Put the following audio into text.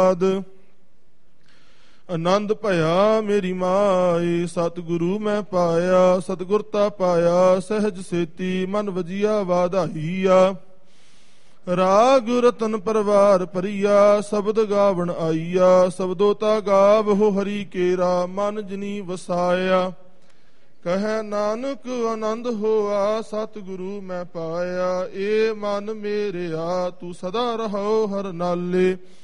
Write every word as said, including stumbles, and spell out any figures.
ਆਨੰਦ ਭਇਆ ਮੇਰੀ ਮਾਏ, ਸਤਿਗੁਰੂ ਮੈਂ ਪਾਇਆ। ਸਤਿਗੁਰ ਤਾ ਪਾਇਆ ਸਹਿਜ ਸੇਤੀ, ਮਨ ਵਜੀਆ ਵਾਧਾਈਆ। ਰਾਗ ਰਤਨ ਪਰਵਾਰ ਭਰੀਆ, ਸ਼ਬਦ ਗਾਵਣ ਆਈਆ। ਸ਼ਬਦੋ ਤਾ ਗਾਵਹੁ ਹਰੀ ਕੇਰਾ, ਮਨ ਜਿਨੀ ਵਸਾਇਆ। ਕਹੈ ਨਾਨਕ ਆਨੰਦ ਹੋਆ, ਸਤਿਗੁਰੂ ਮੈਂ ਪਾਇਆ। ਏ ਮਨ ਮੇਰਿਆ ਤੂੰ ਸਦਾ ਰਹੋ ਹਰ ਨਾਲੇ,